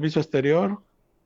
servicio exterior,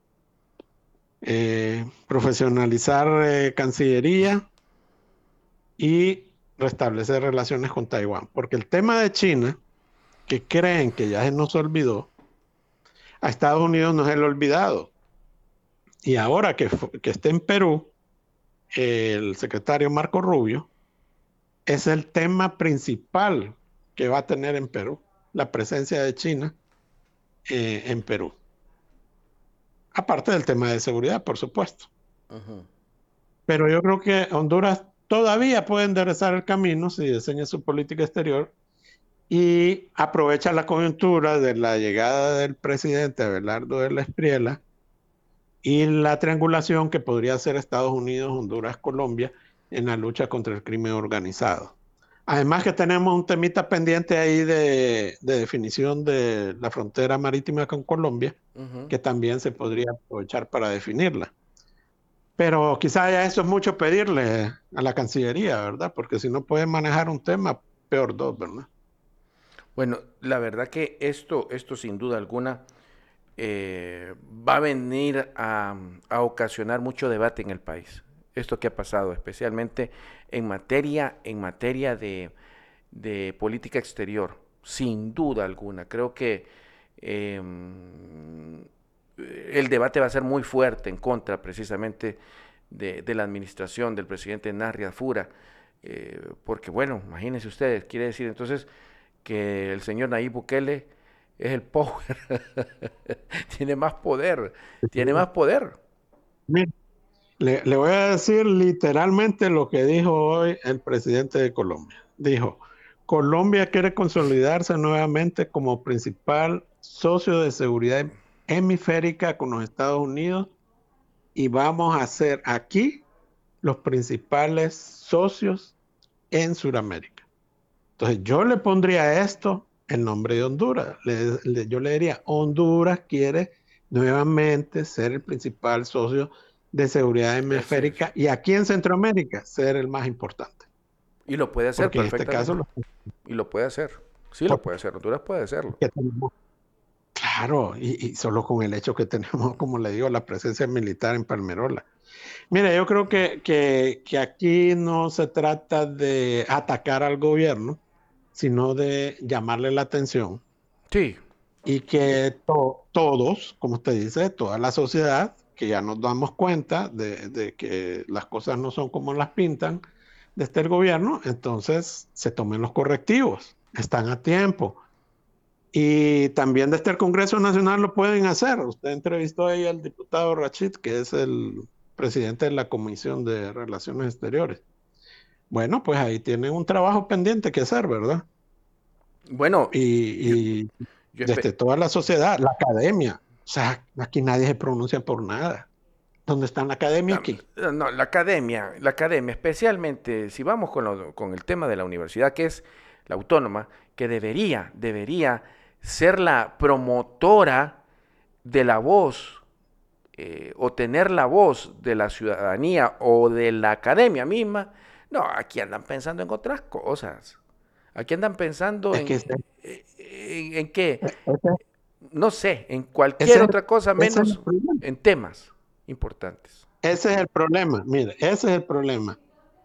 profesionalizar Cancillería y restablecer relaciones con Taiwán. Porque el tema de China, que creen que ya se nos olvidó, a Estados Unidos no se le ha olvidado. Y ahora que esté en Perú, el secretario Marco Rubio, es el tema principal que va a tener en Perú, la presencia de China en Perú. Aparte del tema de seguridad, por supuesto. Ujú. Pero yo creo que Honduras todavía puede enderezar el camino si diseña su política exterior y aprovecha la coyuntura de la llegada del presidente Abelardo de la Espriella y la triangulación que podría hacer Estados Unidos, Honduras, Colombia en la lucha contra el crimen organizado. Además que tenemos un temita pendiente ahí de definición de la frontera marítima con Colombia, Ujú. que también se podría aprovechar para definirla. Pero quizá ya eso es mucho pedirle a la Cancillería, ¿verdad? Porque si no puede manejar un tema, peor dos, ¿verdad? Bueno, la verdad que esto sin duda alguna va a venir a ocasionar mucho debate en el país. Esto que ha pasado, especialmente en materia de política exterior, sin duda alguna. Creo que eh, el debate va a ser muy fuerte en contra precisamente de la administración del presidente Narria Fura, porque bueno, imagínense ustedes, quiere decir entonces que el señor Nayib Bukele es el power, tiene más poder, tiene más poder. Mire, le voy a decir literalmente lo que dijo hoy el presidente de Colombia. Dijo, Colombia quiere consolidarse nuevamente como principal socio de seguridad hemisférica con los Estados Unidos y vamos a ser aquí los principales socios en Sudamérica. Entonces yo le pondría a esto el nombre de Honduras. Yo le diría, Honduras quiere nuevamente ser el principal socio de seguridad Así es. hemisférica y aquí en Centroamérica ser el más importante. Y lo puede hacer Porque en este caso, perfectamente. Y lo puede hacer. Sí lo puede hacer. Honduras puede hacerlo. porque tenemos, claro, y solo con el hecho que tenemos, como le digo, la presencia militar en Palmerola. Mire, yo creo que aquí no se trata de atacar al gobierno, sino de llamarle la atención Sí, y que todos, como usted dice, toda la sociedad, que ya nos damos cuenta de que las cosas no son como las pintan desde el gobierno, entonces se tomen los correctivos, están a tiempo. Y también desde el Congreso Nacional lo pueden hacer. Usted entrevistó ahí al diputado Rachid, que es el presidente de la Comisión de Relaciones Exteriores. Bueno, pues ahí tienen un trabajo pendiente que hacer, ¿verdad? bueno, yo, Y yo espe- desde toda la sociedad, la academia. O sea, aquí nadie se pronuncia por nada. ¿Dónde está la academia aquí? no, la academia, especialmente si vamos con el tema de la universidad, que es la autónoma, que debería ser la promotora de la voz o tener la voz de la ciudadanía o de la academia misma. No, aquí andan pensando en otras cosas. Aquí andan pensando Es que en qué, ese, no sé, en ese cualquier otra cosa ese es el menos problema. en temas importantes. Ese es el problema. Mire, ese es el problema.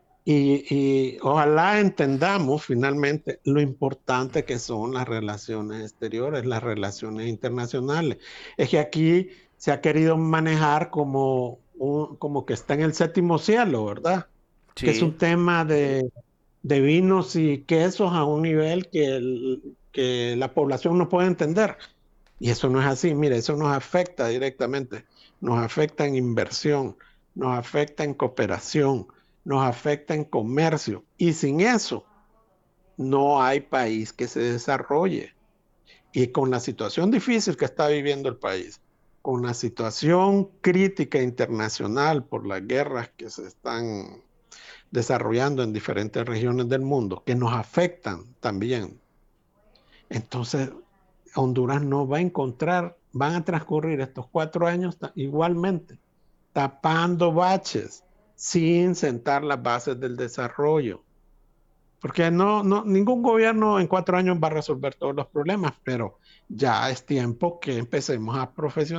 Y ojalá entendamos finalmente lo importante que son las relaciones exteriores, las relaciones internacionales. Es que aquí se ha querido manejar como que está en el séptimo cielo, ¿verdad? Que es Sí, un tema de vinos y quesos a un nivel que la población no puede entender. Y eso no es así. Mire, eso nos afecta directamente. Nos afecta en inversión, nos afecta en cooperación, nos afecta en comercio. Y sin eso, no hay país que se desarrolle. Y con la situación difícil que está viviendo el país, con la situación crítica internacional por las guerras que se están desarrollando en diferentes regiones del mundo, que nos afectan también. Entonces, Honduras no va a encontrar, van a transcurrir estos 4 años igualmente, tapando baches, sin sentar las bases del desarrollo. Porque ningún gobierno en 4 años va a resolver todos los problemas, pero ya es tiempo que empecemos a profesionalizar